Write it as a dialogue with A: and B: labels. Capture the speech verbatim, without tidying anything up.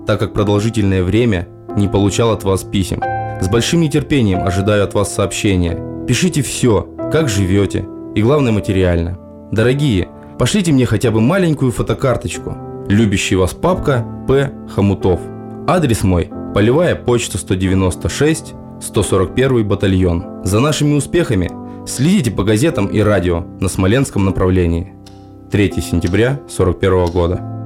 A: так как продолжительное время не получал от вас писем. С большим нетерпением ожидаю от вас сообщения. Пишите все, как живете, и главное материально. Дорогие, пошлите мне хотя бы маленькую фотокарточку. Любящий вас папка П. Хомутов. Адрес мой – Полевая почта сто девяносто шесть, сто сорок первый батальон. За нашими успехами следите по газетам и радио на Смоленском направлении. третьего сентября сорок первого года.